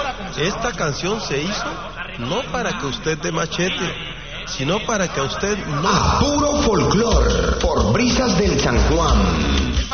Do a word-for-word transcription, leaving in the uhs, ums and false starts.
esta canción se hizo no para que usted dé machete, sino para que a usted no... A puro folclor, por Brisas del San Juan.